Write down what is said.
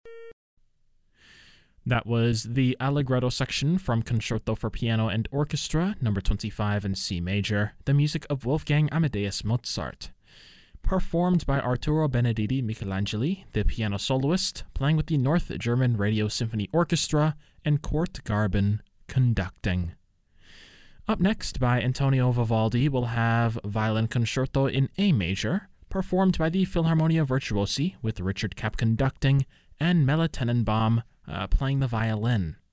That was the Allegretto section from Concerto for Piano and Orchestra, number 25 in C major, the music of Wolfgang Amadeus Mozart. Performed by Arturo Benedetti Michelangeli, the piano soloist, playing with the North German Radio Symphony Orchestra, and Kurt Garben conducting. Up next, by Antonio Vivaldi, we'll have Violin Concerto in A major, performed by the Philharmonia Virtuosi, with Richard Kapp conducting, and Melle Tenenbaum playing the violin.